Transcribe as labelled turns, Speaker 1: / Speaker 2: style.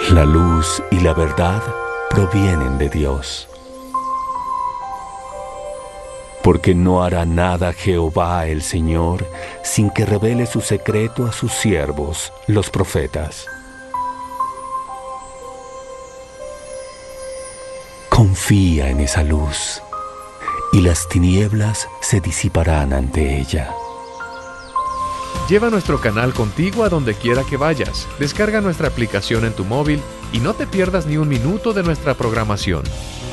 Speaker 1: La luz y la verdad provienen de Dios. Porque no hará nada Jehová el Señor sin que revele su secreto a sus siervos, los profetas. Confía en esa luz, y las tinieblas se disiparán ante ella.
Speaker 2: Lleva nuestro canal contigo a donde quiera que vayas. Descarga nuestra aplicación en tu móvil y no te pierdas ni un minuto de nuestra programación.